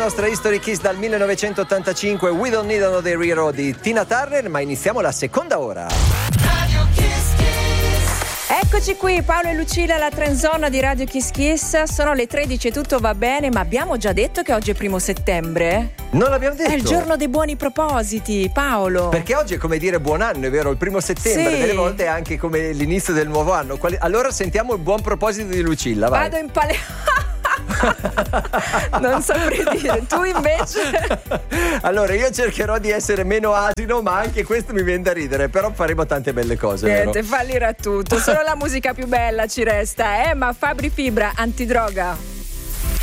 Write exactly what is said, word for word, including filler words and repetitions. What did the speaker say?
nostra History Kiss dal millenovecentottantacinque, We Don't Need Another Hero di Tina Turner, ma iniziamo la seconda ora. Eccoci qui, Paolo e Lucilla, la trenzona di Radio Kiss Kiss. Sono le tredici, tutto va bene, ma abbiamo già detto che oggi è primo settembre? Non l'abbiamo detto. È il giorno dei buoni propositi, Paolo. Perché oggi è come dire buon anno, è vero? Il primo settembre, sì. Delle volte è anche come l'inizio del nuovo anno. Quali... Allora sentiamo il buon proposito di Lucilla, vai. Vado in palestra. Non saprei dire, tu invece? Allora io cercherò di essere meno asino, ma anche questo mi viene da ridere, però faremo tante belle cose. Niente, vero? fallirà tutto, solo la musica più bella ci resta, eh? Ma Fabri Fibra, antidroga.